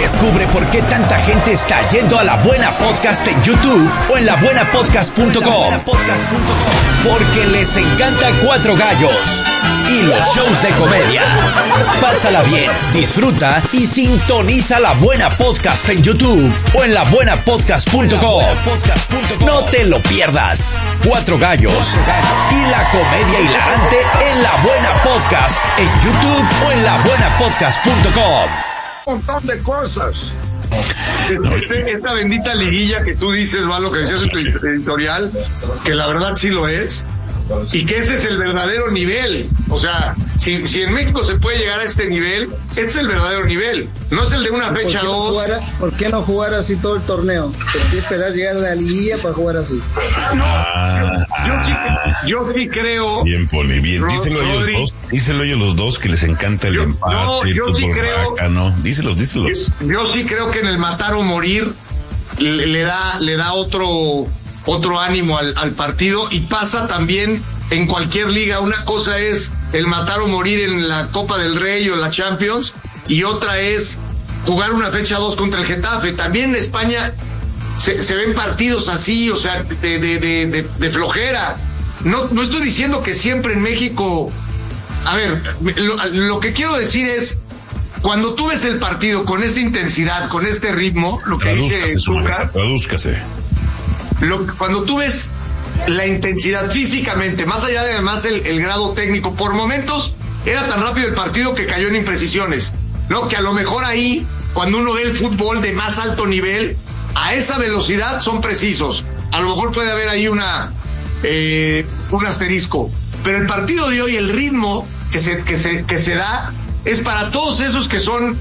Descubre por qué tanta gente está yendo a La Buena Podcast en YouTube o en labuenapodcast.com. Porque les encanta Cuatro Gallos y los shows de comedia. Pásala bien, disfruta y sintoniza La Buena Podcast en YouTube o en labuenapodcast.com. No te lo pierdas. Cuatro Gallos y la comedia hilarante en La Buena Podcast en YouTube o en labuenapodcast.com. Un montón de cosas. Esta bendita liguilla que tú dices, Valo, que decías en tu editorial, que la verdad sí lo es, y que ese es el verdadero nivel. O sea, si en México se puede llegar a este nivel, este es el verdadero nivel, no es el de una fecha 2. ¿Por qué no jugar así todo el torneo? ¿Por qué esperar llegar a la liguilla para jugar así? Yo sí creo. Bien, Poli, bien. Díselo ellos los dos que les encanta el empate. Yo sí creo. Bacano. Díselos. Yo sí creo que en el matar o morir le da otro ánimo al partido, y pasa también en cualquier liga. Una cosa es el matar o morir en la Copa del Rey o en la Champions, y otra es jugar una fecha 2 contra el Getafe. También en España se ven partidos así, o sea, de flojera. No estoy diciendo que siempre en México. A ver, lo que quiero decir es, cuando tú ves el partido con esta intensidad, con este ritmo, lo que dice Zucca, tradúzcase. Cuando tú ves la intensidad físicamente, más allá de además el grado técnico, por momentos era tan rápido el partido que cayó en imprecisiones, ¿no? Que a lo mejor ahí, cuando uno ve el fútbol de más alto nivel, a esa velocidad son precisos. A lo mejor puede haber ahí un asterisco. Pero el partido de hoy, el ritmo que se da, es para todos esos que son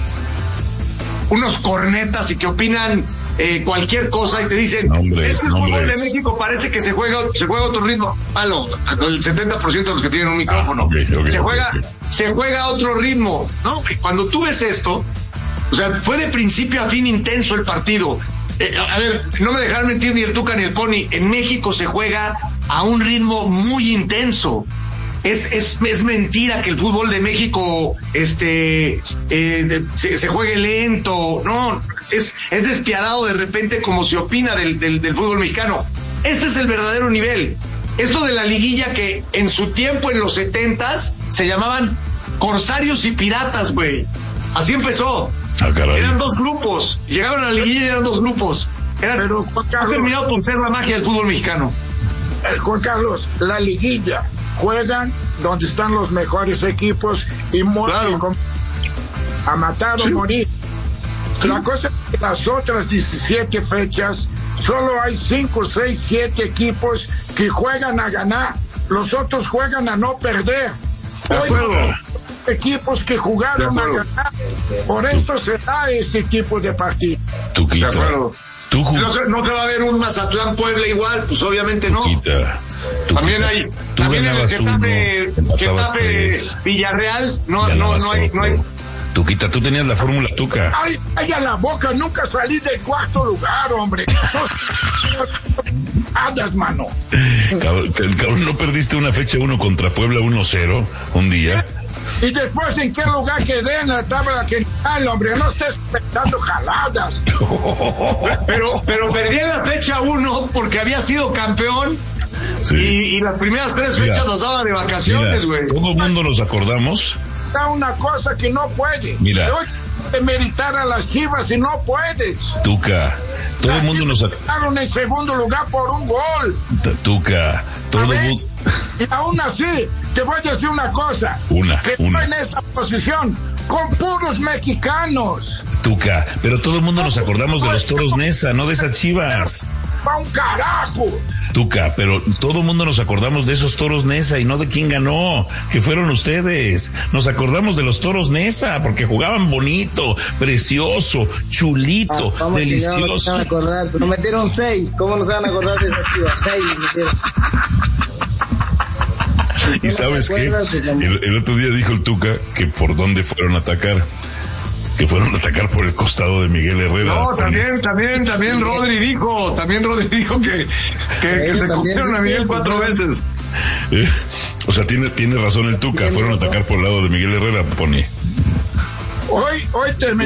unos cornetas y que opinan cualquier cosa y te dicen, es el fútbol de México, parece que se juega otro ritmo. Malo, el 70% de los que tienen un micrófono. Se juega otro ritmo, ¿no? Cuando tú ves esto, o sea, fue de principio a fin intenso el partido. A ver, no me dejaron mentir ni el Tuca ni el Pony. En México se juega a un ritmo muy intenso. Es mentira que el fútbol de México se juegue lento. No, es despiadado de repente como se opina del fútbol mexicano. Este es el verdadero nivel. Esto de la liguilla, que en su tiempo, en los 70s, se llamaban Corsarios y Piratas, güey. Así empezó. Eran dos grupos. Llegaron a la liguilla y eran dos grupos. Pero, Juan Carlos, ha terminado por ser la magia del fútbol mexicano. Juan Carlos, la liguilla juegan donde están los mejores equipos y a matar o morir. La cosa es que las otras 17 fechas solo hay 5, 6, 7 equipos que juegan a ganar. Los otros juegan a no perder. Hoy equipos que jugaron a ganar. Por esto se da este tipo de partido. No se va a ver un Mazatlán Puebla igual, pues obviamente no. También hay el Getafe Villarreal, no hay. Tuquita, tú tenías la fórmula, Tuca. Ay, a la boca, nunca salí del cuarto lugar, hombre. Andas, mano. Cabrón, ¿no perdiste una fecha 1 contra Puebla 1-0 un día? Y después, ¿en qué lugar quedé en la tabla general, hombre? No estés expectando jaladas. Pero perdí en la fecha 1 porque había sido campeón. Sí. Y las primeras 3 fechas las daba de vacaciones, güey. Todo el mundo nos acordamos. Da una cosa que no puede. Mira. Demeritar a las Chivas y no puedes. Tuca, todo el mundo nos acordaron en segundo lugar por un gol. Tuca, todo el mundo. Y aún así, te voy a decir una cosa. Estoy en esta posición con puros mexicanos. Tuca, pero todo el mundo nos acordamos de los Toros Neza, no de esas Chivas. ¡Va un carajo! Tuca, pero todo el mundo nos acordamos de esos Toros Neza y no de quién ganó, que fueron ustedes. Nos acordamos de los Toros Neza porque jugaban bonito, precioso, chulito, delicioso. No se van a acordar, pero metieron 6. ¿Cómo no se van a acordar de esas Chivas? 6 metieron. ¿Y sabes qué? El otro día dijo el Tuca que por dónde fueron a atacar. Que fueron a atacar por el costado de Miguel Herrera. No, también Rodri dijo que se cogieron a Miguel 4 veces. O sea, tiene razón el Tuca, fueron a atacar por el lado de Miguel Herrera, Pony. Hoy terminó.